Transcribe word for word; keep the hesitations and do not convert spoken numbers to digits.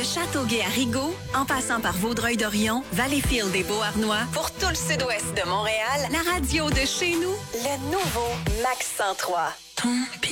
De Châteauguay à Rigaud, en passant par Vaudreuil-Dorion, Valleyfield et Beauharnois, pour tout le sud-ouest de Montréal, la radio de chez nous, le nouveau Max cent trois. Ton